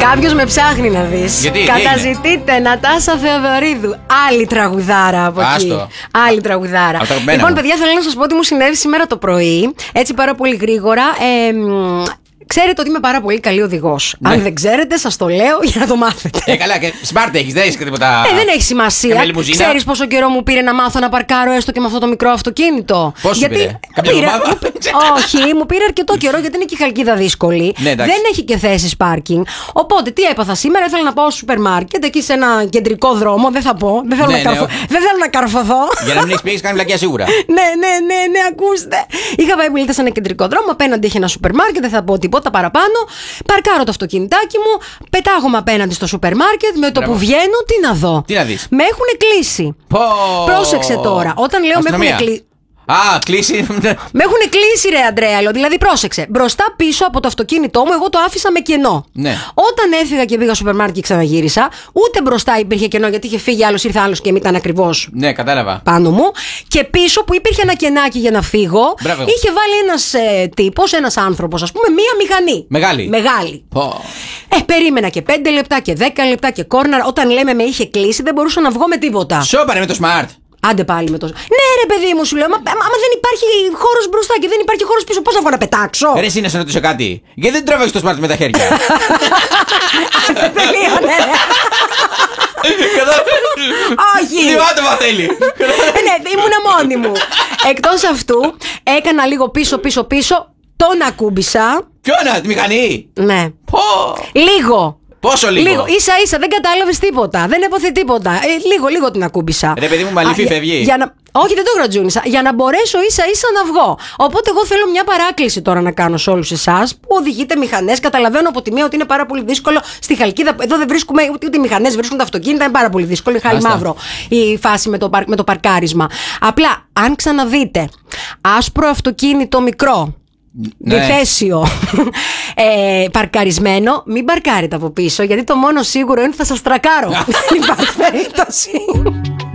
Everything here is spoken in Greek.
Κάποιος με ψάχνει να δεις. Γιατί, καταζητείτε Νατάσα Θεοδωρίδου. Άλλη τραγουδάρα από εκεί. Άστο. Άλλη τραγουδάρα. Λοιπόν, μου. Παιδιά, θέλω να σας πω ότι μου συνέβη σήμερα το πρωί. Έτσι πάρα πολύ γρήγορα. Ξέρετε ότι είμαι πάρα πολύ καλή οδηγός. Ναι. Αν δεν ξέρετε, σας το λέω για να το μάθετε. Καλά, και smart έχεις, δεν έχεις και τίποτα. Δεν έχει σημασία. Ξέρεις πόσο καιρό μου πήρε να μάθω να παρκάρω έστω και με αυτό το μικρό αυτοκίνητο? Πόσο πήρε? Όχι, μου πήρε αρκετό καιρό γιατί είναι και η Χαλκίδα δύσκολη. Ναι, δεν έχει και θέσεις πάρκινγκ. Οπότε τι έπαθα σήμερα? Ήθελα να πάω στο σούπερ μάρκετ εκεί σε ένα κεντρικό δρόμο. Δεν θα πω. Δεν θέλω να καρφωθώ. Για να μην έχεις κάνει βλακιά σίγουρα. Ναι, ακούστε. Είχα πάει πολύ σε ένα κεντρικό δρόμο. Απέναντι είχε ένα σούπερ μάρκετ. Δεν θα πω τίποτα παραπάνω. Παρκάρω το αυτοκινητάκι μου. Πετάγομαι απέναντι στο σούπερ μάρκετ. Με το που βγαίνω, τι να δω? Τι να δεις? Με έχουν κλείσει. Πρόσεξε τώρα. Όταν λέω με έχουν κλείσει. Κλείσει. Με έχουν κλείσει, ρε Αντρέα. Δηλαδή, πρόσεξε. Μπροστά πίσω από το αυτοκίνητό μου, εγώ το άφησα με κενό. Ναι. Όταν έφυγα και πήγα στο σούπερ μάρκετ και ξαναγύρισα, ούτε μπροστά υπήρχε κενό γιατί είχε φύγει άλλο, ήρθε άλλο και ήταν ακριβώς. Ναι, κατάλαβα. Πάνω μου. Και πίσω που υπήρχε ένα κενάκι για να φύγω, μπράβο. είχε βάλει ένας τύπος, ένας άνθρωπος, ας πούμε, μία μηχανή. Μεγάλη. Περίμενα και 5 λεπτά και 10 λεπτά και κόρναρ. Όταν λέμε με είχε κλείσει, δεν μπορούσα να βγω με τίποτα. Σώπαρε με το smart. Άντε πάλι με το. Ναι, ρε παιδί μου, σου λέω. Άμα δεν υπάρχει χώρος μπροστά και δεν υπάρχει χώρος πίσω, πώς να βγω να πετάξω? Ρε, εσύ να σε ρωτήσω κάτι. Γιατί δεν τραβάει το smart με τα χέρια? Τελείωνε. Όχι. Λίγο άτομα θέλει. Ναι, ήμουνα μόνη μου. Εκτός αυτού, έκανα λίγο πίσω. Τον ακούμπησα. Ποιον, τη μηχανή? Ναι. Λίγο. Πόσο λίγο? Ίσα-ίσα, δεν κατάλαβες τίποτα. Δεν έπαθε τίποτα. Λίγο την ακούμπησα. Ρε παιδί μου, μαλλιφή φεύγει. Όχι, δεν το γρατζούνισα. Για να μπορέσω ίσα-ίσα να βγω. Οπότε εγώ θέλω μια παράκληση τώρα να κάνω σε όλους εσάς που οδηγείτε μηχανές. Καταλαβαίνω από τη μία ότι είναι πάρα πολύ δύσκολο στη Χαλκίδα. Εδώ δεν βρίσκουμε ούτε οι μηχανές, βρίσκουν τα αυτοκίνητα. Είναι πάρα πολύ δύσκολο. Είναι χάλι μαύρο η φάση με το παρκάρισμα. Απλά, αν ξαναδείτε άσπρο αυτοκίνητο μικρό, διθέσιο, παρκαρισμένο, μην παρκάρετε από πίσω, γιατί το μόνο σίγουρο είναι ότι θα σας τρακάρω. Δεν υπάρχει περίπτωση.